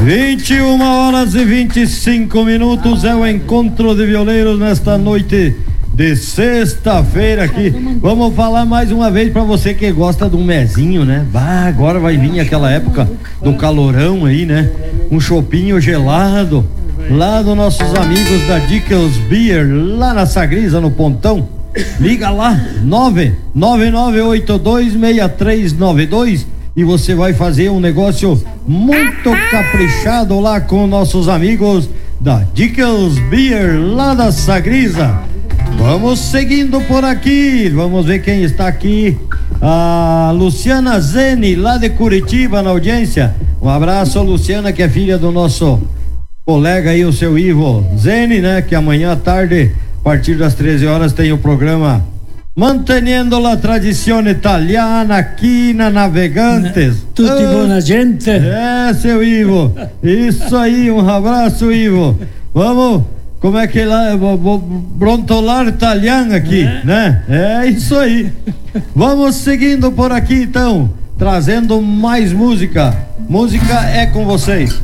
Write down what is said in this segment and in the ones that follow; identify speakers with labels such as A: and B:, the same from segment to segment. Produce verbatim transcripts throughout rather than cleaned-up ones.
A: vinte e uma horas e vinte e cinco minutos é o encontro de violeiros nesta noite de sexta-feira aqui. Vamos falar mais uma vez pra você que gosta de um mezinho, né? Bah, agora vai vir aquela época do calorão aí, né? Um chopinho gelado lá dos nossos amigos da Dickel's Beer, lá na Sagrisa, no Pontão. Liga lá, nove nove nove oito dois seis três nove dois e você vai fazer um negócio muito caprichado lá com nossos amigos da Dickel's Beer, lá da Sagrisa. Vamos seguindo por aqui, vamos ver quem está aqui. A Luciana Zeni, lá de Curitiba, na audiência. Um abraço, Luciana, que é filha do nosso colega aí, o seu Ivo Zeni, né? Que amanhã à tarde, a partir das treze horas, tem o programa Mantenendo la Tradizione Italiana aqui na Navegantes.
B: Tutti
A: ah,
B: buona gente.
A: É, seu Ivo. Isso aí, um abraço, Ivo. Vamos, como é que é lá? Brontolar italiano aqui, é. né? É isso aí. Vamos seguindo por aqui então, trazendo mais música. Música é com vocês.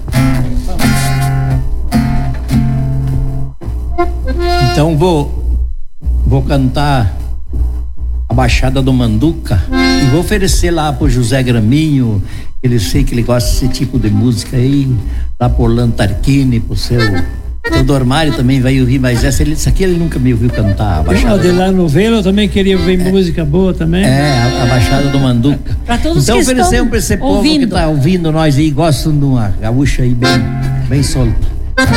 C: Então vou vou cantar a Baixada do Manduca e vou oferecer lá pro José Graminho, ele sei que ele gosta desse tipo de música aí, lá por Orlando Tarquini, pro seu o Dormário também vai ouvir, mas essa ele, isso aqui ele nunca me ouviu cantar. A Baixada.
B: O Adelar Novelo eu também queria ouvir é, música boa também.
C: É, a, a Baixada do Manduca.
D: Pra todos
C: então
D: que
C: oferecemos pra esse povo que tá ouvindo nós aí, gostam de uma gaúcha aí bem, bem solta.